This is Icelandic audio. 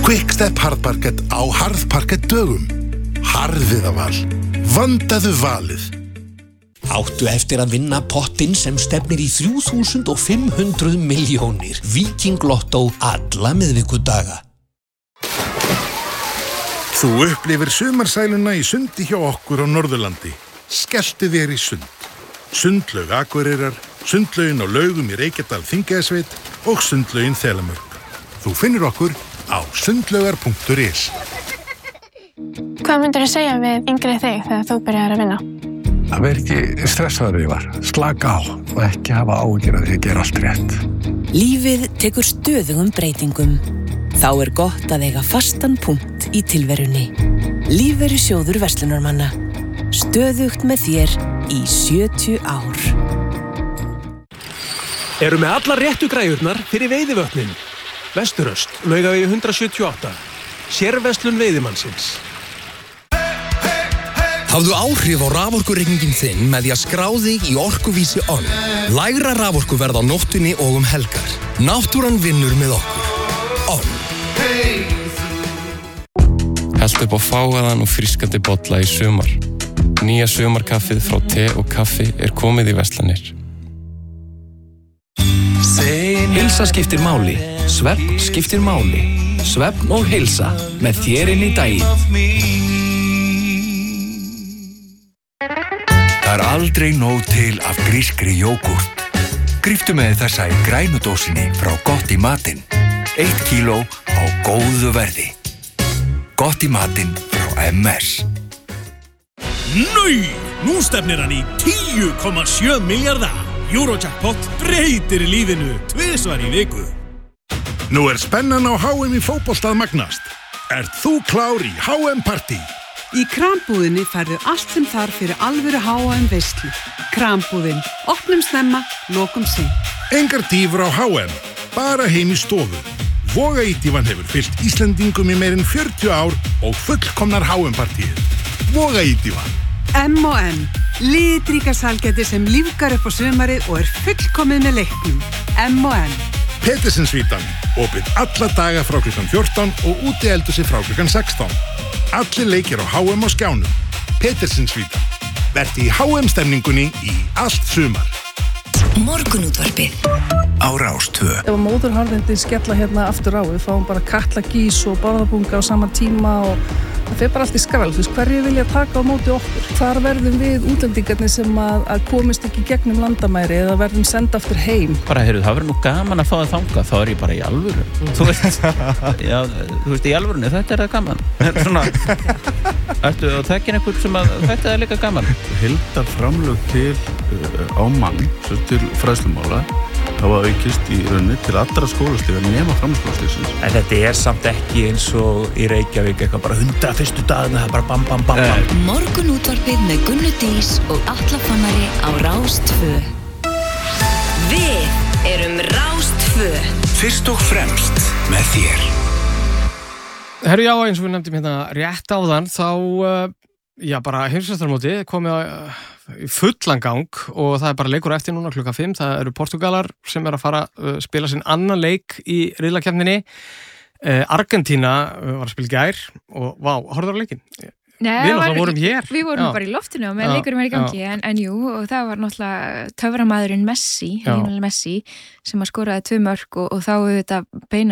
Quickstep harðparkett á harðparkett dögum. Harðiðaval. Vandaðu valið. Áttu eftir að vinna pottinn sem stefnir í 3.500 milljónir. Viking Lotto alla miðvikudaga. Þú upplifir sumarsæluna í sundi hjá okkur á Norðurlandi. Skelltu þér í sund. Sundlaug Akureyrar, sundlaugin á Laugum í Reykjadal Þingeyjarsveit og sundlaugin Þelamörk. Þú finnur okkur á sundlaugar.is. Hvað myndirðu segja við yngri þig þegar þú byrjaðir að vinna? Að vera ekki stressaður ég var, slaka á og ekki hafa áhyggjur af því að gera allt rétt. Lífið tekur stöðugum breytingum. Þá er gott að eiga fastan punkt í tilverunni. Lífeyrissjóður verslunarmanna. Stöðugt með þér í 70 ár. Eru með allar réttu græjurnar fyrir veiðivötnin. Vesturöst, Laugavegi 178. Sérverslun veiðimannsins. Hafðu áhrif á raforkureikninginn þinn með því að skrá þig í Orkuvísi On. Lægra raforkuverð á nóttunni og helgar. Náttúran vinnur með okkur. On. Helltu upp á fágaðan og frískandi bolla í sumar. Nýja sumarkaffið frá te og kaffi er komið í verslanir. Heilsa skiptir máli. Svefn skiptir máli. Svefn og heilsa með þér inn í daginn. Það aldrei nóg til af grískri jógúrt. Gríptu með þessa í grænudósinni frá Gott í matinn. 1 kíló á góðu verði. Gott í matinn frá MS. Nei, nú stefnir hann í 10,7 milljarða. Eurojackpot breytir lífinu 2 svar í viku. Nú spennan á HM í fótboltað magnast. Ert þú klár í HM Party? Í Krambúðinni færðu allt sem þarf fyrir alvöru HM veislu. Krambúðin. Opnum snemma, lokum seint. Engar dýfur á HM. Bara heim í stofu. Vogaítífan hefur fylgt Íslendingum í meirinn 40 ár og fullkomnar HM-partíið. Vogaítífan. M&M. Litríka sælgæti sem lífgar upp á sumarið og fullkomið með leiknum. M&M. Petersinsvítan. Opið alla daga frá klukkan 14 og úti eldhúsi frá klukkan 16. Allir leikir á HM á skjánum. Petersinsvítan. Vertu í HM-stemningunni í allt sumar. Morgunútvarpið á Rás 2. Ef móðurharðindin skella hérna aftur á, við fáum bara katla gís og bárðabunga á sama tíma og það fer bara allt í skrall. Þú veist, hverju vilja taka á móti okkur? Hvar verðum við útlendingarnir sem að komist ekki gegnum landamæri eða verðum senda aftur heim? Bara, heyrðu, það verður nú gaman að fá það þangað, þá ég bara í alvöru. Þú veist, já, þú veist, í alvörunni, þetta það gaman. Svona, ertu að þekkja einhvern sem að þetta líka gaman? Heildarframlög til á mann, til fræðslumála, hafa aukist í rauninni til allra skólastiga nema framhaldsskólastigsins. En þetta samt ekki eins og í Reykjavík eitthvað bara 100 fyrstu dagina, það er bara bam, bam, bam, bam. Morgunútvarpið með Gunnu Dís og Atla Fannari á Rás 2. Við erum Rás 2. Fyrst og fremst með þér. Herru, já, eins og við nefndum hérna rétt áðan, þá bara heimsmeistarmótið komið í fullan gang og það bara leikur eftir núna klukkan 5. Það eru Portugalar sem að fara að spila sinn annan leik í riðlakeppninni. Argentína var að spila í gær og horfður á leikinn? Nei, við vorum hér. Við vorum bara í loftinu og með leikurum í gangi en jú, og það var náttúrulega töframadurinn Messi, Lionel Messi sem að skoraði 2 mörk og þá þetta beina